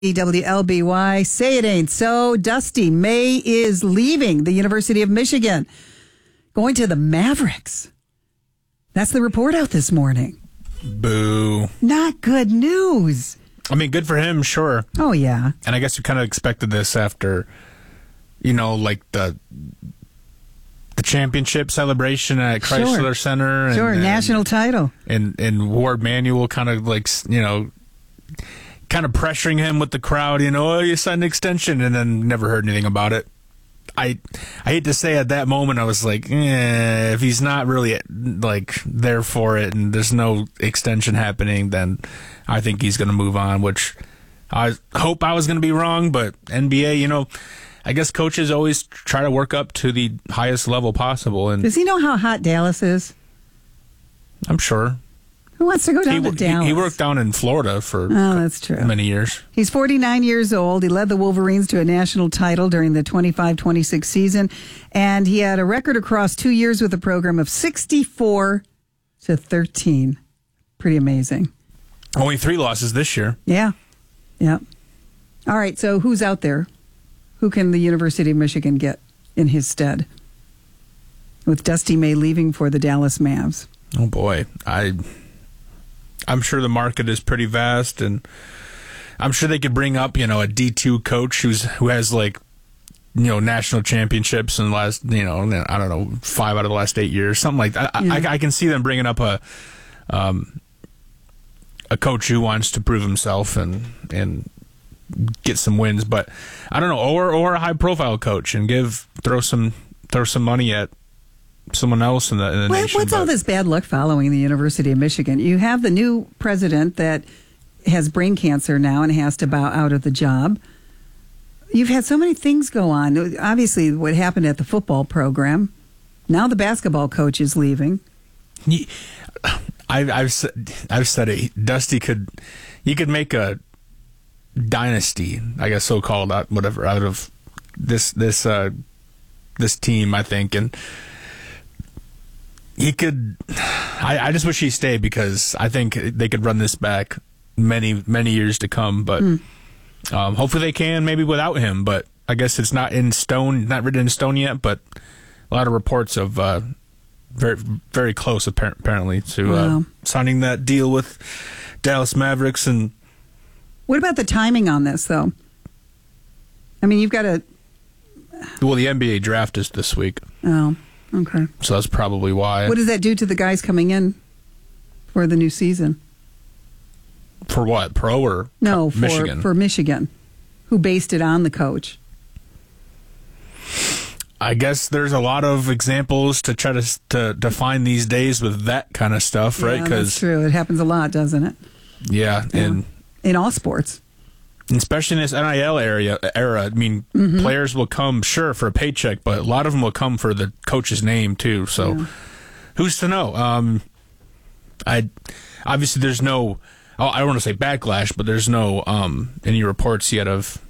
WLBY. Say it ain't so. Dusty May is leaving the University of Michigan, going to the Mavericks. That's the report out this morning. Boo. Not good news. I mean, good for him, sure. Oh, yeah. And I guess we kind of expected this after, like the championship celebration at Chrysler Center. Sure, national title. And Ward Manuel kind of kind of pressuring him with the crowd, oh, you signed an extension, and then never heard anything about it. I hate to say at that moment, I was like, if he's not really there for it and there's no extension happening, then I think he's going to move on, which I hope I was going to be wrong. But NBA, I guess coaches always try to work up to the highest level possible. And does he know how hot Dallas is? I'm sure. Who wants to go down to Dallas? He worked down in Florida for that's true. Many years. He's 49 years old. He led the Wolverines to a national title during the 25-26 season, and he had a record across 2 years with the program of 64-13. Pretty amazing. Only 3 losses this year. Yeah. All right, so who's out there? Who can the University of Michigan get in his stead? With Dusty May leaving for the Dallas Mavs. Oh, boy. I'm sure the market is pretty vast, and I'm sure they could bring up, a D2 coach who has national championships in the last, I don't know, 5 out of the last 8 years, something like that. I can see them bringing up a coach who wants to prove himself and get some wins, but I don't know, or a high profile coach and throw some money at someone else in the nation. What's all this bad luck following the University of Michigan? You have the new president that has brain cancer now and has to bow out of the job. You've had so many things go on. Obviously, what happened at the football program. Now the basketball coach is leaving. I've said it. Dusty could make a dynasty, I guess, so-called, whatever, out of this team, I think, and he could. I just wish he stayed, because I think they could run this back many years to come. But hopefully they can, maybe without him. But I guess it's not in stone, not written in stone yet. But a lot of reports of very very close apparently to signing that deal with Dallas Mavericks. And what about the timing on this, though? I mean, you've got to. Well, the NBA draft is this week. Oh. Okay. So that's probably why. What does that do to the guys coming in for the new season? For what? Pro or Michigan? For Michigan, who based it on the coach. I guess there's a lot of examples to try to find these days with that kind of stuff, right? That's true. It happens a lot, doesn't it? Yeah. And in all sports. Especially in this NIL era, I mean, players will come, sure, for a paycheck, but a lot of them will come for the coach's name, too. So who's to know? Obviously, there's no, I don't want to say backlash, but there's no any reports yet of,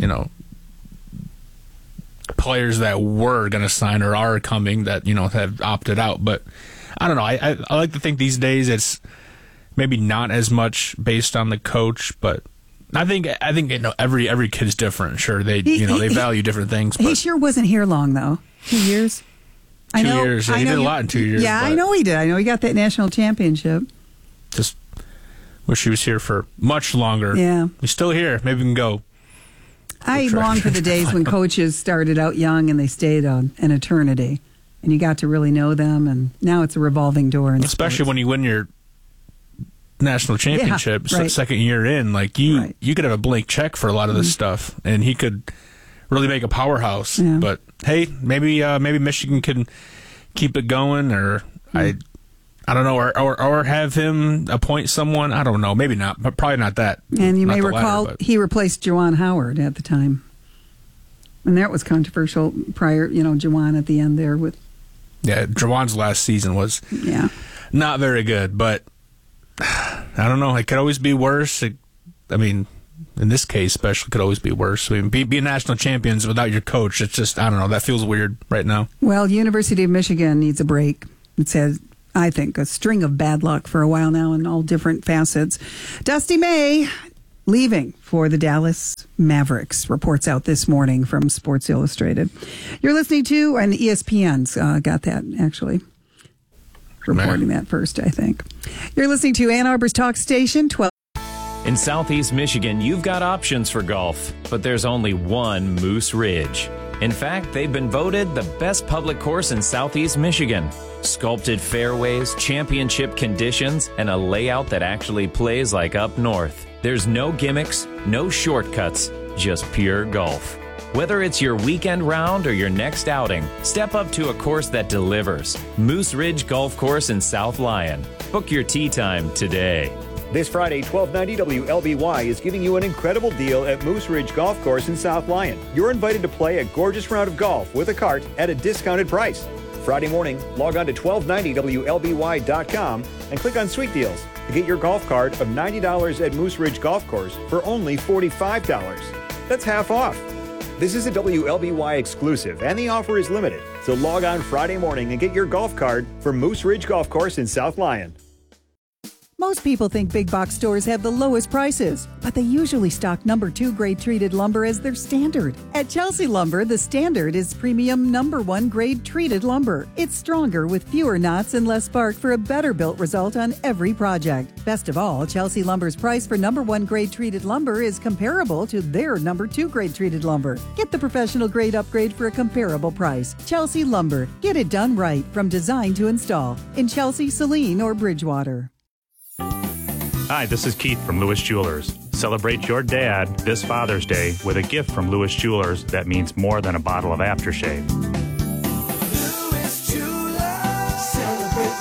players that were going to sign or are coming that, have opted out. But I don't know. I like to think these days it's maybe not as much based on the coach, but I think every kid's different. Sure, they value different things. But he sure wasn't here long, though. 2 years. 2 years. He did a lot in 2 years. Yeah, I know he did. I know he got that national championship. Just wish he was here for much longer. Yeah, he's still here. Maybe we can go. I long for the days when coaches started out young and they stayed an eternity, and you got to really know them. And now it's a revolving door. Especially when you win your national championship, second year in, you could have a blank check for a lot of this stuff, and he could really make a powerhouse. But hey, maybe Michigan can keep it going, or I don't know, or have him appoint someone. I don't know, maybe not, but probably not that. And you may recall he replaced Juwan Howard at the time, and that was controversial. Prior, Juwan at the end there with Juwan's last season was not very good, but I don't know. It could always be worse. I mean, in this case, especially, could always be worse. I mean, be national champions without your coach. It's just, I don't know. That feels weird right now. Well, University of Michigan needs a break. It says, I think, a string of bad luck for a while now in all different facets. Dusty May leaving for the Dallas Mavericks. Reports out this morning from Sports Illustrated. You're listening to, and ESPN's got that actually. Reporting that first, I think. You're listening to Ann Arbor's Talk Station, 12. In Southeast Michigan, you've got options for golf, but there's only one Moose Ridge. In fact, they've been voted the best public course in Southeast Michigan. Sculpted fairways, championship conditions, and a layout that actually plays like up north. There's no gimmicks, no shortcuts, just pure golf. Whether it's your weekend round or your next outing, step up to a course that delivers. Moose Ridge Golf Course in South Lyon. Book your tee time today. This Friday, 1290 WLBY is giving you an incredible deal at Moose Ridge Golf Course in South Lyon. You're invited to play a gorgeous round of golf with a cart at a discounted price. Friday morning, log on to 1290WLBY.com and click on Sweet Deals to get your golf cart of $90 at Moose Ridge Golf Course for only $45. That's half off. This is a WLBY exclusive, and the offer is limited. So log on Friday morning and get your golf cart for Moose Ridge Golf Course in South Lyon. Most people think big box stores have the lowest prices, but they usually stock number 2 grade treated lumber as their standard. At Chelsea Lumber, the standard is premium number 1 grade treated lumber. It's stronger with fewer knots and less bark for a better built result on every project. Best of all, Chelsea Lumber's price for number 1 grade treated lumber is comparable to their number 2 grade treated lumber. Get the professional grade upgrade for a comparable price. Chelsea Lumber. Get it done right from design to install in Chelsea, Saline, or Bridgewater. Hi, this is Keith from Lewis Jewelers. Celebrate your dad this Father's Day with a gift from Lewis Jewelers that means more than a bottle of aftershave. Lewis Jewelers, celebrate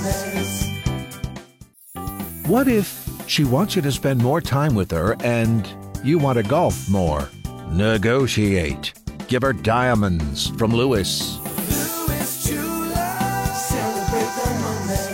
the moments. What if she wants you to spend more time with her and you want to golf more? Negotiate. Give her diamonds from Lewis. Lewis Jewelers, celebrate the moments.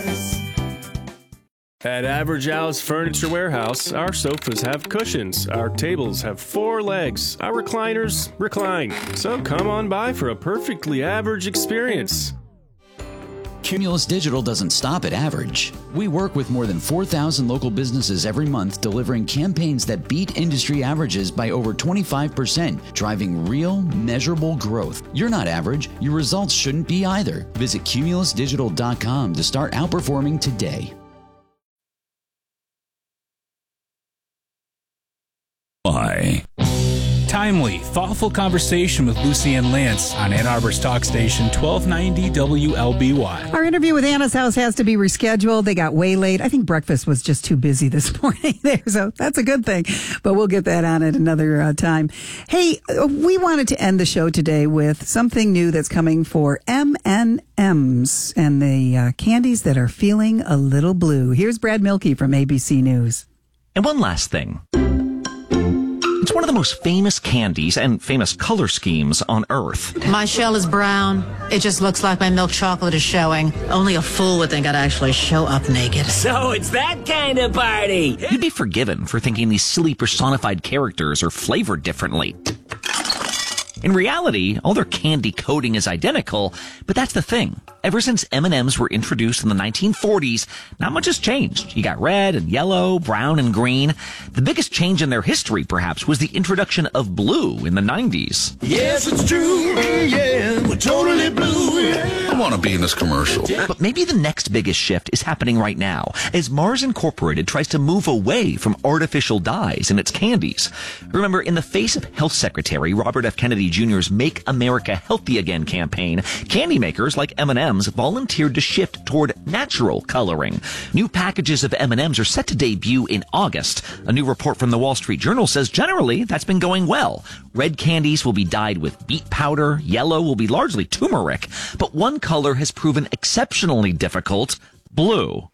At Average Al's Furniture Warehouse, our sofas have cushions, our tables have 4 legs, our recliners recline. So come on by for a perfectly average experience. Cumulus Digital doesn't stop at average. We work with more than 4,000 local businesses every month, delivering campaigns that beat industry averages by over 25%, driving real, measurable growth. You're not average. Your results shouldn't be either. Visit cumulusdigital.com to start outperforming today. Timely, thoughtful conversation with Lucy Ann Lance on Ann Arbor's Talk Station, 1290 WLBY. Our interview with Anna's House has to be rescheduled. They got way late. I think breakfast was just too busy this morning there, so that's a good thing. But we'll get that on at another time. Hey, we wanted to end the show today with something new that's coming for M&M's and the candies that are feeling a little blue. Here's Brad Milkey from ABC News. And one last thing. It's one of the most famous candies and famous color schemes on Earth. My shell is brown. It just looks like my milk chocolate is showing. Only a fool would think I'd actually show up naked. So it's that kind of party. You'd be forgiven for thinking these silly personified characters are flavored differently. In reality, all their candy coating is identical, but that's the thing. Ever since M&Ms were introduced in the 1940s, not much has changed. You got red and yellow, brown and green. The biggest change in their history, perhaps, was the introduction of blue in the 90s. Yes, it's true. Yeah, we're totally blue. Yeah. I want to be in this commercial. But maybe the next biggest shift is happening right now, as Mars Incorporated tries to move away from artificial dyes in its candies. Remember, in the face of Health Secretary Robert F. Kennedy Jr.'s Make America Healthy Again campaign, candy makers like M&M's volunteered to shift toward natural coloring. New packages of M&M's are set to debut in August. A new report from the Wall Street Journal says generally that's been going well. Red candies will be dyed with beet powder, yellow will be largely turmeric, but one color has proven exceptionally difficult: blue.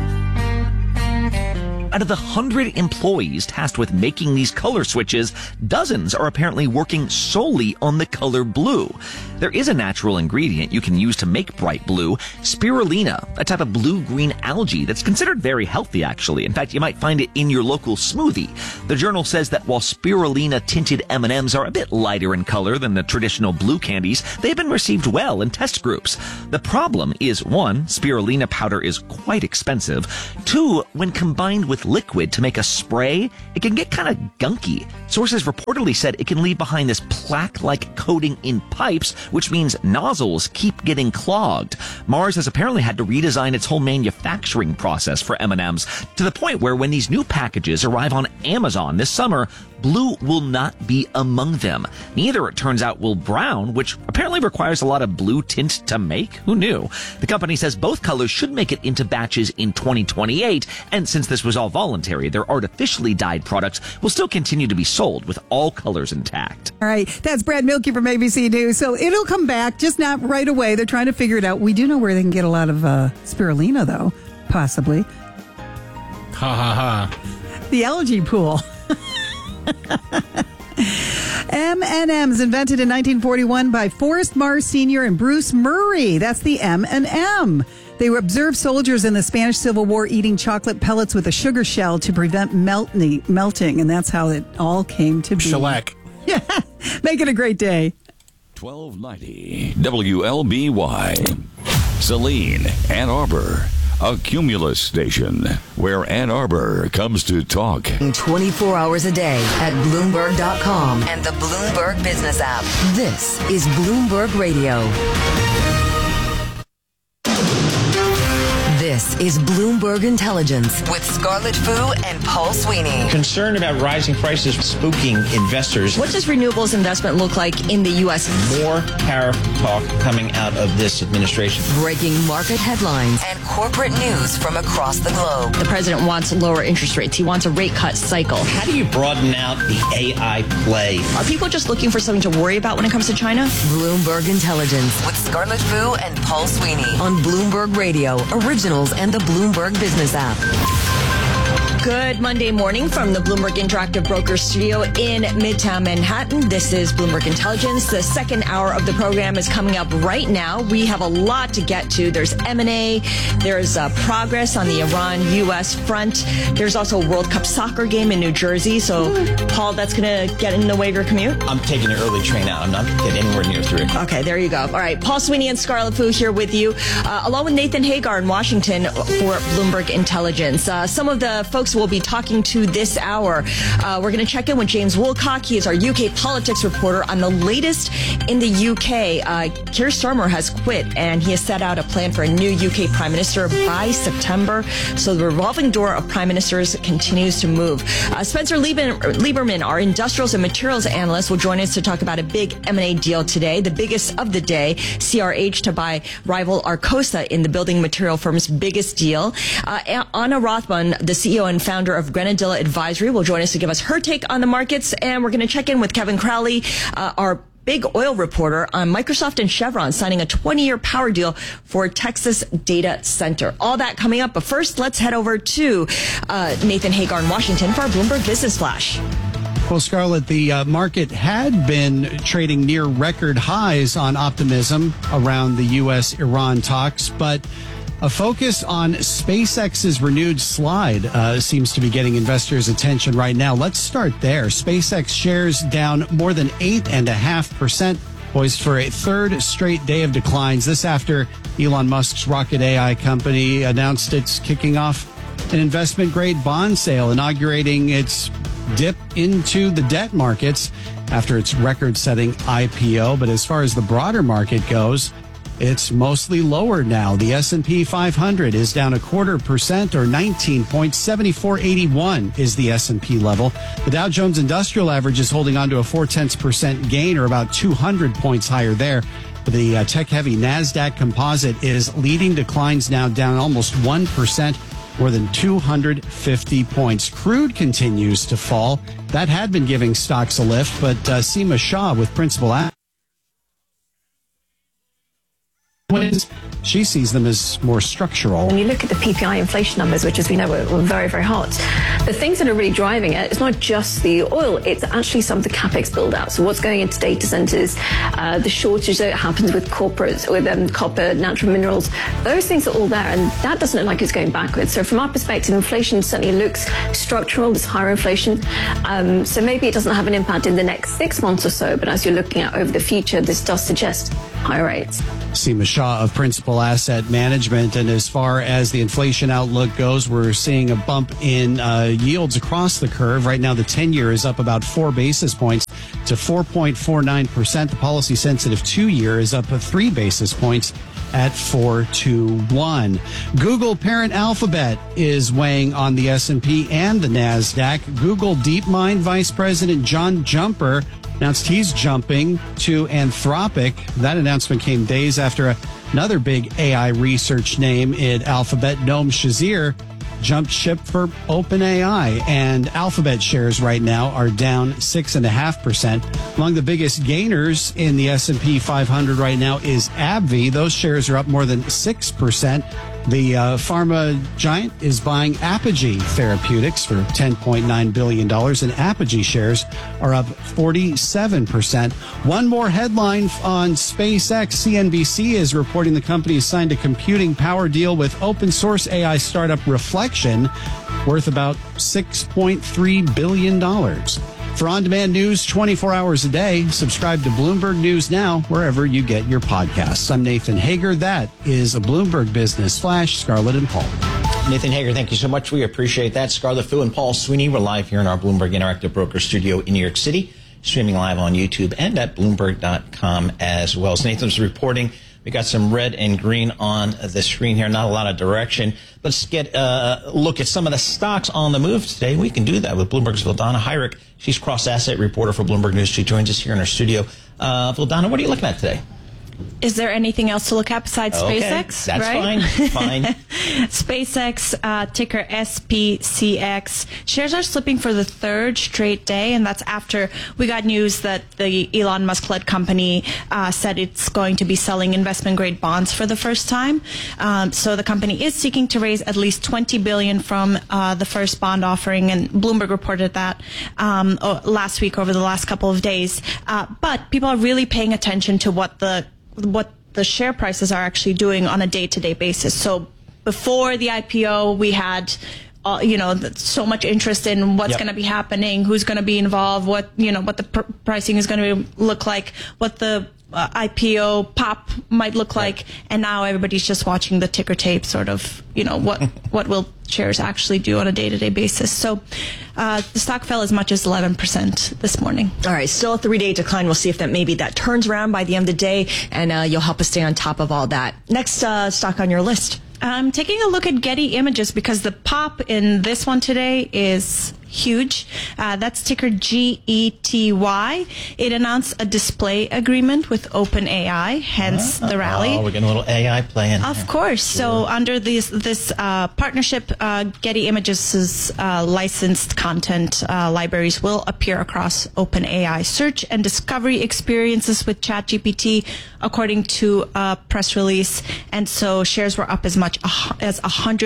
Out of the 100 employees tasked with making these color switches, dozens are apparently working solely on the color blue. There is a natural ingredient you can use to make bright blue, spirulina, a type of blue-green algae that's considered very healthy, actually. In fact, you might find it in your local smoothie. The journal says that while spirulina-tinted M&Ms are a bit lighter in color than the traditional blue candies, they've been received well in test groups. The problem is, 1, spirulina powder is quite expensive. 2, when combined with liquid to make a spray, it can get kind of gunky. Sources reportedly said it can leave behind this plaque-like coating in pipes, which means nozzles keep getting clogged. Mars has apparently had to redesign its whole manufacturing process for M&Ms to the point where when these new packages arrive on Amazon this summer, blue will not be among them. Neither, it turns out, will brown, which apparently requires a lot of blue tint to make. Who knew? The company says both colors should make it into batches in 2028, and since this was all voluntary, their artificially dyed products will still continue to be sold with all colors intact. All right, that's Brad Milkey from ABC News. So it'll come back, just not right away. They're trying to figure it out. We do know where they can get a lot of spirulina, though, possibly. Ha ha ha. The algae pool. M&M's invented in 1941 by Forrest Mars Sr. and Bruce Murray. That's the M&M. They observed soldiers in the Spanish Civil War eating chocolate pellets with a sugar shell to prevent melting, and that's how it all came to be. Shellac. Yeah, make it a great day. 1290 WLBY. Saline, Ann Arbor. A Cumulus station where Ann Arbor comes to talk. 24 hours a day at Bloomberg.com and the Bloomberg Business app. This is Bloomberg Radio. This is Bloomberg Intelligence with Scarlett Fu and Paul Sweeney. Concern about rising prices spooking investors. What does renewables investment look like in the U.S.? More tariff talk coming out of this administration. Breaking market headlines and corporate news from across the globe. The president wants lower interest rates. He wants a rate cut cycle. How do you broaden out the AI play? Are people just looking for something to worry about when it comes to China? Bloomberg Intelligence with Scarlett Fu and Paul Sweeney on Bloomberg Radio, Originals, and the Bloomberg Business app. Good Monday morning from the Bloomberg Interactive Brokers Studio in Midtown Manhattan. This is Bloomberg Intelligence. The second hour of the program is coming up right now. We have a lot to get to. There's M&A. There's progress on the Iran-U.S. front. There's also a World Cup soccer game in New Jersey. So, Paul, that's going to get in the way of your commute? I'm taking an early train out. I'm not getting anywhere near 3 o'clock. Okay, there you go. All right, Paul Sweeney and Scarlett Fu here with you, along with Nathan Hagar in Washington for Bloomberg Intelligence. Some of the folks we'll be talking to this hour. We're going to check in with James Woolcock. He is our UK politics reporter on the latest in the UK. Keir Starmer has quit, and he has set out a plan for a new UK prime minister by September. So the revolving door of prime ministers continues to move. Spencer Lieberman, our industrials and materials analyst, will join us to talk about a big M&A deal today, the biggest of the day, CRH to buy rival Arcosa in the building material firm's biggest deal. Anna Rothman, the CEO and founder of Grenadilla Advisory, will join us to give us her take on the markets. And we're going to check in with Kevin Crowley, our big oil reporter, on Microsoft and Chevron signing a 20-year power deal for Texas data center. All that coming up. But first, let's head over to Nathan Hagar in Washington for our Bloomberg Business Flash. Well, Scarlett, the market had been trading near record highs on optimism around the U.S.-Iran talks, but a focus on SpaceX's renewed slide seems to be getting investors' attention right now. Let's start there. SpaceX shares down more than 8.5%, poised for a third straight day of declines. This after Elon Musk's rocket AI company announced it's kicking off an investment-grade bond sale, inaugurating its dip into the debt markets after its record-setting IPO. But as far as the broader market goes, it's mostly lower now. The S&P 500 is down 0.25%, or 19.7481 is the S&P level. The Dow Jones Industrial Average is holding on to a 0.4% gain, or about 200 points higher there. The tech-heavy NASDAQ Composite is leading declines now, down almost 1%. More than 250 points. Crude continues to fall. That had been giving stocks a lift, but Seema Shah with Principal she sees them as more structural. When you look at the PPI inflation numbers, which as we know were very, very hot, the things that are really driving it, it's not just the oil, it's actually some of the capex build out. So what's going into data centers, the shortage that happens with corporates, with copper, natural minerals, those things are all there, and that doesn't look like it's going backwards. So from our perspective, inflation certainly looks structural, there's higher inflation. So maybe it doesn't have an impact in the next 6 months or so, but as you're looking at over the future, this does suggest high rates. Seema Shah of Principal Asset Management. And as far as the inflation outlook goes, we're seeing a bump in yields across the curve. Right now, the 10-year is up about 4 basis points to 4.49%. The policy-sensitive 2-year is up 3 basis points at 4.21. Google parent Alphabet is weighing on the S&P and the NASDAQ. Google DeepMind Vice President John Jumper announced he's jumping to Anthropic. That announcement came days after another big AI research name in Alphabet, Noam Shazir, jumped ship for OpenAI. And Alphabet shares right now are down 6.5%. Among the biggest gainers in the S&P 500 right now is AbbVie. Those shares are up more than 6%. The pharma giant is buying Apogee Therapeutics for $10.9 billion, and Apogee shares are up 47%. One more headline on SpaceX. CNBC is reporting the company has signed a computing power deal with open source AI startup Reflection, worth about $6.3 billion. For on-demand news 24 hours a day, subscribe to Bloomberg News Now wherever you get your podcasts. I'm Nathan Hager. That is a Bloomberg Business Flash. Scarlett and Paul. Nathan Hager, thank you so much. We appreciate that. Scarlett Fu and Paul Sweeney. We're live here in our Bloomberg Interactive Broker studio in New York City, streaming live on YouTube and at Bloomberg.com as well. As Nathan's reporting, we got some red and green on the screen here. Not a lot of direction. Let's get a look at some of the stocks on the move today. We can do that with Bloomberg's Vildana Heinrich. She's cross-asset reporter for Bloomberg News. She joins us here in our studio. Vildana, what are you looking at today? Is there anything else to look at besides SpaceX? That's right? fine. SpaceX, ticker SPCX. Shares are slipping for the third straight day, and that's after we got news that the Elon Musk-led company said it's going to be selling investment-grade bonds for the first time. So the company is seeking to raise at least $20 billion from the first bond offering, and Bloomberg reported that last week over the last couple of days. But people are really paying attention to what the share prices are actually doing on a day-to-day basis. So before the IPO, we had, so much interest in what's going to be happening, who's going to be involved, what the pricing is going to look like, what the IPO pop might look like, and now everybody's just watching the ticker tape, sort of, what will shares actually do on a day-to-day basis. So the stock fell as much as 11% this morning. All right, still a 3-day decline. We'll see if that turns around by the end of the day, and you'll help us stay on top of all that. Next stock on your list. I'm taking a look at Getty Images because the pop in this one today is huge. That's ticker GETY. It announced a display agreement with OpenAI, hence the rally. Oh, we're getting a little AI playing. Of course. Sure. So under this partnership, Getty Images' licensed content libraries will appear across OpenAI search and discovery experiences with ChatGPT, according to a press release. And so shares were up as much as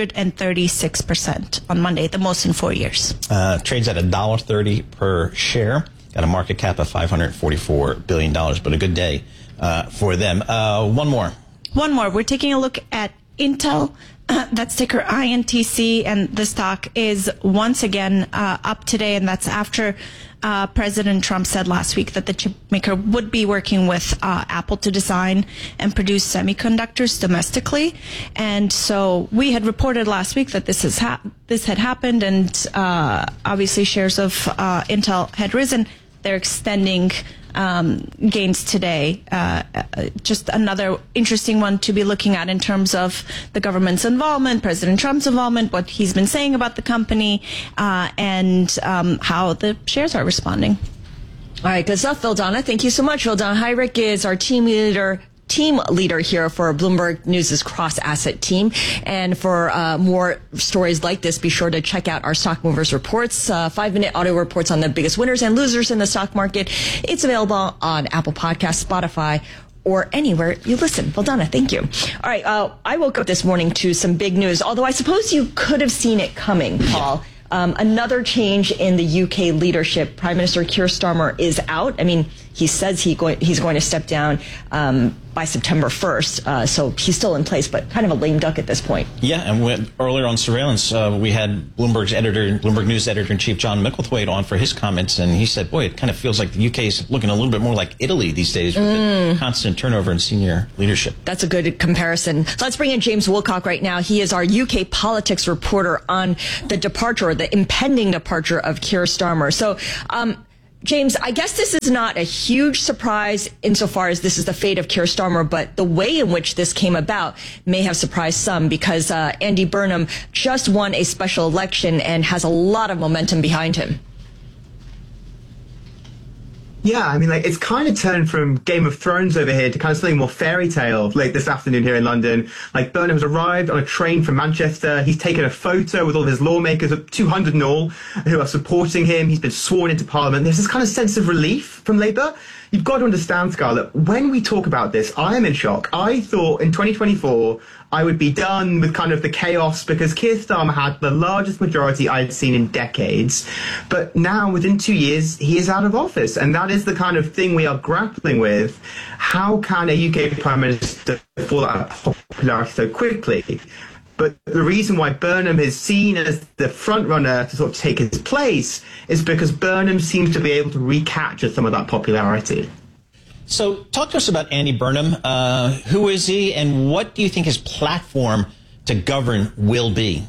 136% on Monday, the most in 4 years. Trades at $1.30 per share. Got a market cap of $544 billion, but a good day for them. One more. We're taking a look at Intel. That's ticker INTC, and the stock is once again up today, and that's after President Trump said last week that the chip maker would be working with Apple to design and produce semiconductors domestically. And so we had reported last week that this had happened, and obviously shares of Intel had risen. They're extending gains today. Just another interesting one to be looking at in terms of the government's involvement, President Trump's involvement, what he's been saying about the company, and how the shares are responding. All right, good stuff, Vildana. Thank you so much. Vildana Heinrich is our team leader here for Bloomberg News' cross-asset team. And for more stories like this, be sure to check out our Stock Movers reports, 5-minute audio reports on the biggest winners and losers in the stock market. It's available on Apple Podcasts, Spotify, or anywhere you listen. Vildana, thank you. All right, I woke up this morning to some big news, although I suppose you could have seen it coming, Paul. Another change in the UK leadership. Prime Minister Keir Starmer is out. I mean, he says he's going to step down. by September 1st. So he's still in place, but kind of a lame duck at this point. Yeah, and earlier on Surveillance, we had Bloomberg News editor-in-chief John Micklethwaite on for his comments, and he said, boy, it kind of feels like the UK is looking a little bit more like Italy these days with the constant turnover in senior leadership. That's a good comparison. So let's bring in James Woolcock right now. He is our UK politics reporter on the impending departure of Keir Starmer. So, James, I guess this is not a huge surprise insofar as this is the fate of Keir Starmer, but the way in which this came about may have surprised some because Andy Burnham just won a special election and has a lot of momentum behind him. Yeah, I mean, it's kind of turned from Game of Thrones over here to kind of something more fairy tale late this afternoon here in London. Burnham has arrived on a train from Manchester. He's taken a photo with all of his lawmakers, 200 in all, who are supporting him. He's been sworn into Parliament. There's this kind of sense of relief from Labour. You've got to understand, Scarlett, when we talk about this, I am in shock. I thought in 2024 I would be done with kind of the chaos because Keir Starmer had the largest majority I'd seen in decades. But now, within 2 years, he is out of office. And that is the kind of thing we are grappling with. How can a UK Prime Minister fall out of popularity so quickly? But the reason why Burnham is seen as the front runner to sort of take his place is because Burnham seems to be able to recapture some of that popularity. So talk to us about Andy Burnham. Who is he, and what do you think his platform to govern will be?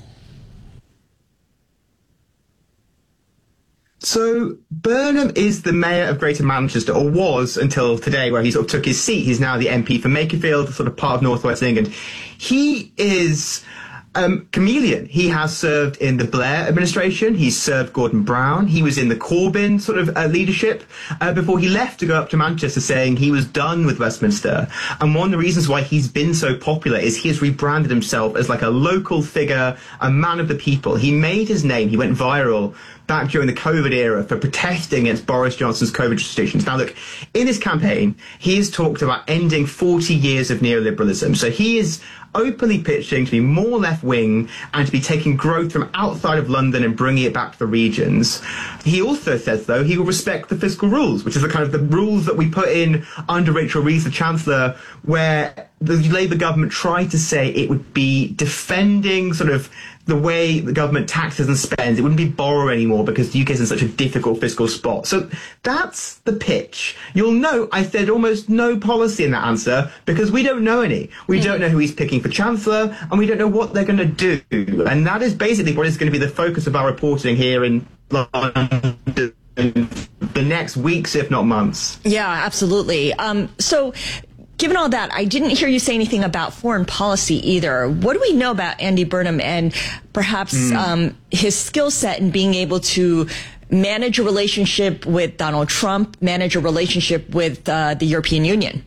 So Burnham is the mayor of Greater Manchester, or was until today, where he sort of took his seat. He's now the MP for Makerfield, sort of part of North West England. He is chameleon. He has served in the Blair administration. He's served Gordon Brown. He was in the Corbyn sort of leadership before he left to go up to Manchester, saying he was done with Westminster. And one of the reasons why he's been so popular is he has rebranded himself as like a local figure, a man of the people. He made his name. He went viral back during the COVID era for protesting against Boris Johnson's COVID restrictions. Now, look, in his campaign, he has talked about ending 40 years of neoliberalism. So he is openly pitching to be more left-wing and to be taking growth from outside of London and bringing it back to the regions. He also says, though, he will respect the fiscal rules, which is the kind of the rules that we put in under Rachel Reeves, the Chancellor, where the Labour government tried to say it would be defending sort of the way the government taxes and spends. It wouldn't be borrow anymore because the UK is in such a difficult fiscal spot. So that's the pitch. You'll note I said almost no policy in that answer because we don't know any. We don't know who he's picking for Chancellor, and we don't know what they're going to do. And that is basically what is going to be the focus of our reporting here in London the next weeks, if not months. Yeah, absolutely. So given all that, I didn't hear you say anything about foreign policy either. What do we know about Andy Burnham and perhaps his skill set in being able to manage a relationship with Donald Trump, manage a relationship with the European Union?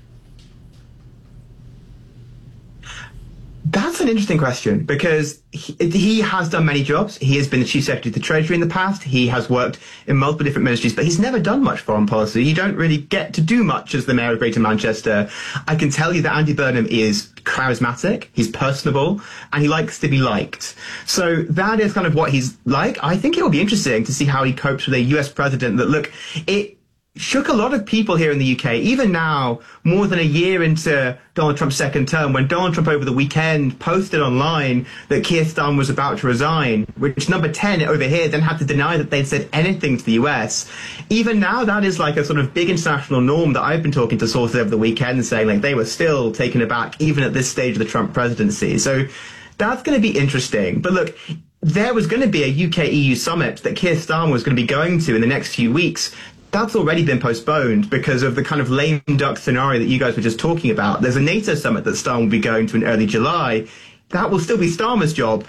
That's an interesting question because he has done many jobs. He has been the Chief Secretary of the Treasury in the past. He has worked in multiple different ministries, but he's never done much foreign policy. You don't really get to do much as the Mayor of Greater Manchester. I can tell you that Andy Burnham is charismatic, he's personable, and he likes to be liked. So that is kind of what he's like. I think it will be interesting to see how he copes with a US president that, look, it shook a lot of people here in the UK, even now, more than a year into Donald Trump's second term, when Donald Trump over the weekend posted online that Keir Starmer was about to resign, which Number 10 over here then had to deny that they'd said anything to the US. Even now, that is like a sort of big international norm that I've been talking to sources over the weekend and saying like they were still taken aback even at this stage of the Trump presidency. So that's going to be interesting. But look, there was going to be a UK-EU summit that Keir Starmer was going to be going to in the next few weeks. That's already been postponed because of the kind of lame duck scenario that you guys were just talking about. There's a NATO summit that Starmer will be going to in early July. That will still be Starmer's job.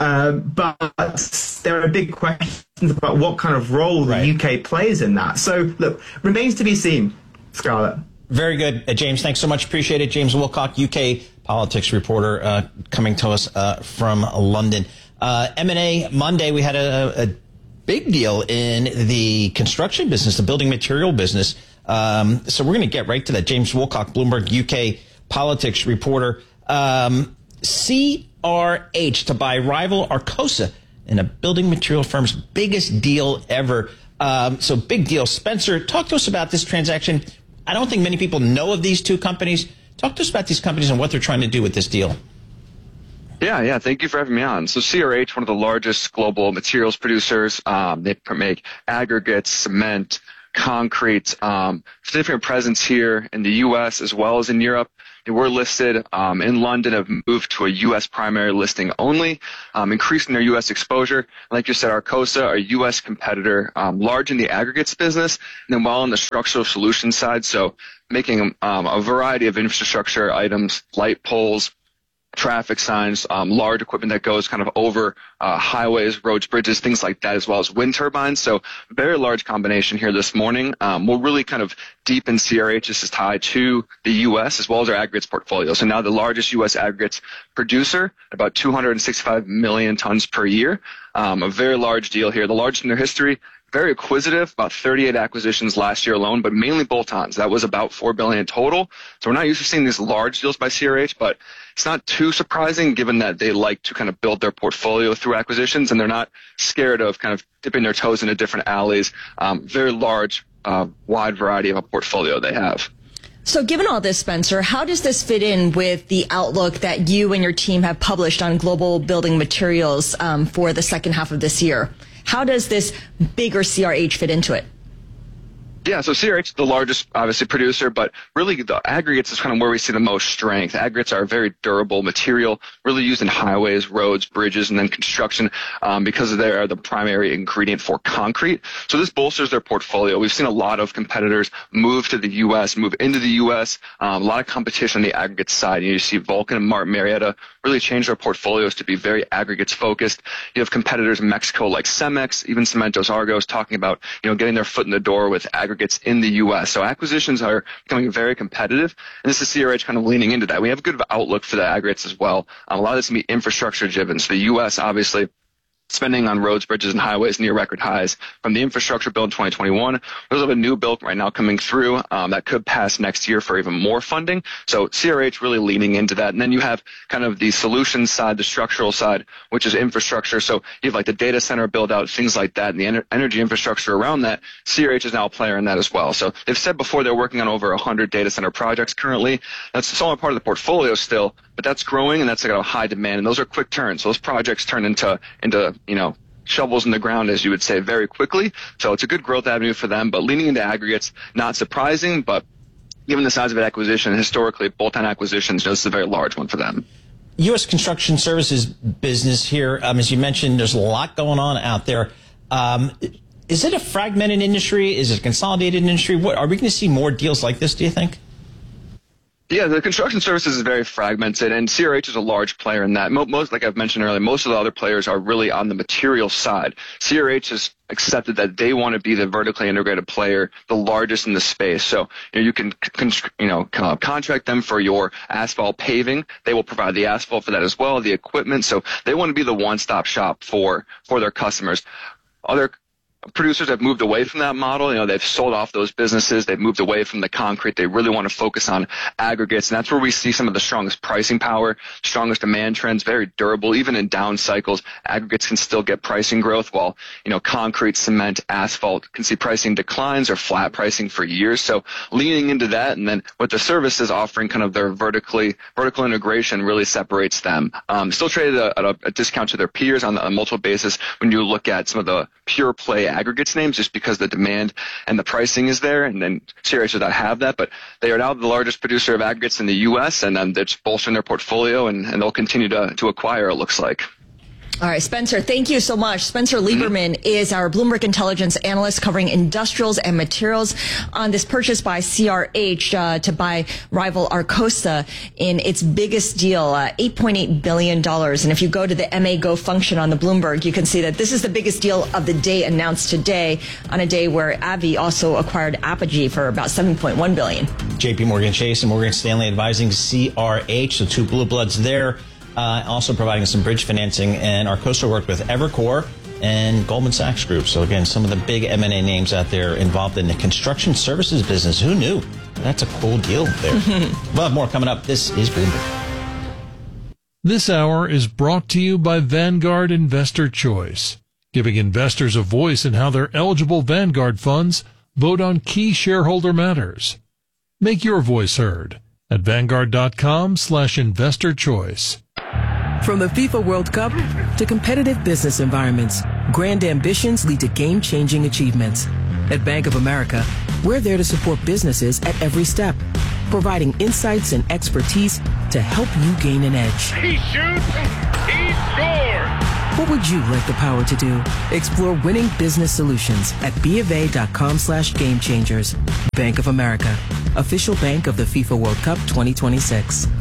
But there are big questions about what kind of role the UK plays in that. So, look, remains to be seen, Scarlett. Very good. James, thanks so much. Appreciate it. James Woolcock, UK politics reporter, coming to us from London. M&A Monday, we had a big deal in the construction business, the building material business. So we're going to get right to that. James Woolcock, Bloomberg UK politics reporter. CRH to buy rival Arcosa in a building material firm's biggest deal ever. So big deal. Spencer, talk to us about this transaction. I don't think many people know of these two companies. Talk to us about these companies and what they're trying to do with this deal. Yeah. Thank you for having me on. So CRH, one of the largest global materials producers. They make aggregates, cement, concrete, significant presence here in the U.S. as well as in Europe. We're listed in London, have moved to a U.S. primary listing only, increasing their U.S. exposure. Like you said, Arcosa, a U.S. competitor, large in the aggregates business, and then well on the structural solutions side, so making a variety of infrastructure items, light poles, traffic signs, large equipment that goes kind of over highways, roads, bridges, things like that, as well as wind turbines. So very large combination here this morning. We'll really kind of deepen CRH. This is tied to the U.S. as well as our aggregates portfolio. So now the largest U.S. aggregates producer, about 265 million tons per year. A very large deal here, the largest in their history. Very acquisitive, about 38 acquisitions last year alone, but mainly bolt-ons. That was about $4 billion total. So we're not used to seeing these large deals by CRH, but it's not too surprising given that they like to kind of build their portfolio through acquisitions, and they're not scared of kind of dipping their toes into different alleys. Very large, wide variety of a portfolio they have. So given all this, Spencer, how does this fit in with the outlook that you and your team have published on global building materials for the second half of this year? How does this bigger CRH fit into it? Yeah, so CRH is the largest, obviously, producer, but really the aggregates is kind of where we see the most strength. Aggregates are a very durable material, really used in highways, roads, bridges, and then construction because they are the primary ingredient for concrete. So this bolsters their portfolio. We've seen a lot of competitors move to the U.S., move into the U.S., a lot of competition on the aggregates side. You see Vulcan and Martin Marietta really change their portfolios to be very aggregates focused. You have competitors in Mexico like Cemex, even Cementos Argos talking about, getting their foot in the door with aggregates in the U.S. So acquisitions are becoming very competitive, and this is CRH kind of leaning into that. We have a good outlook for the aggregates as well. A lot of this can be infrastructure driven. So the U.S. obviously spending on roads, bridges, and highways near record highs from the infrastructure bill in 2021. There's a new bill right now coming through that could pass next year for even more funding. So CRH really leaning into that. And then you have kind of the solutions side, the structural side, which is infrastructure. So you have like the data center build out, things like that, and the energy infrastructure around that. CRH is now a player in that as well. So they've said before they're working on over 100 data center projects currently. That's a solid part of the portfolio still, but that's growing and that's like a high demand. And those are quick turns. So those projects turn into shovels in the ground, as you would say, very quickly. So it's a good growth avenue for them, but leaning into aggregates, not surprising, but given the size of an acquisition, historically, bolt-on acquisitions, this is a very large one for them. U.S. construction services business here, as you mentioned, there's a lot going on out there. Is it a fragmented industry? Is it a consolidated industry? Are we going to see more deals like this, do you think? Yeah, the construction services is very fragmented, and CRH is a large player in that. Most, like I've mentioned earlier, most of the other players are really on the material side. CRH has accepted that they want to be the vertically integrated player, the largest in the space. So you can contract them for your asphalt paving. They will provide the asphalt for that as well, the equipment. So they want to be the one-stop shop for their customers. Other producers have moved away from that model. They've sold off those businesses. They've moved away from the concrete. They really want to focus on aggregates, and that's where we see some of the strongest pricing power, strongest demand trends, very durable. Even in down cycles, aggregates can still get pricing growth, while concrete, cement, asphalt can see pricing declines or flat pricing for years. So leaning into that, and then with the services offering kind of their vertical integration really separates them. Still traded at a discount to their peers on a multiple basis when you look at some of the pure play aggregates names, just because the demand and the pricing is there, and then CRH does not have that, but they are now the largest producer of aggregates in the U.S., and they're just bolstering their portfolio, and they'll continue to acquire, it looks like. All right, Spencer, thank you so much. Spencer Lieberman is our Bloomberg Intelligence analyst covering industrials and materials on this purchase by CRH to buy rival Arcosa in its biggest deal, $8.8 billion. And if you go to the MA Go function on the Bloomberg, you can see that this is the biggest deal of the day announced today, on a day where AbbVie also acquired Apogee for about $7.1 billion. JP Morgan Chase and Morgan Stanley advising CRH, the two blue bloods there. Also providing some bridge financing, and Arcosa worked with Evercore and Goldman Sachs Group. So again, some of the big M&A names out there involved in the construction services business. Who knew? That's a cool deal there. We'll have more coming up. This is Bloomberg. This hour is brought to you by Vanguard Investor Choice, giving investors a voice in how their eligible Vanguard funds vote on key shareholder matters. Make your voice heard at Vanguard.com/investor choice. From the FIFA World Cup to competitive business environments, grand ambitions lead to game-changing achievements. At Bank of America, we're there to support businesses at every step, providing insights and expertise to help you gain an edge. He shoots, he scores! What would you like the power to do? Explore winning business solutions at BofA.com/gamechangers. Bank of America, official bank of the FIFA World Cup 2026.